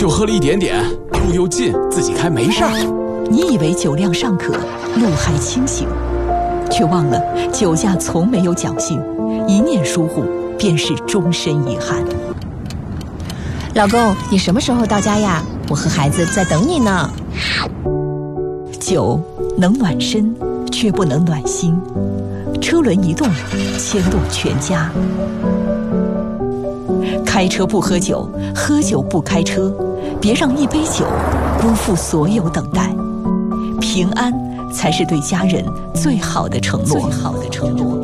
就喝了一点点，路又近，自己开没事儿。 你以为酒量尚可，路还清醒，却忘了酒驾从没有侥幸，一念疏忽便是终身遗憾。 老公，你什么时候到家呀？我和孩子在等你呢。 酒能暖身，却不能暖心。车轮一动，牵动全家。开车不喝酒，喝酒不开车，别让一杯酒辜负所有等待。平安才是对家人最好的承诺。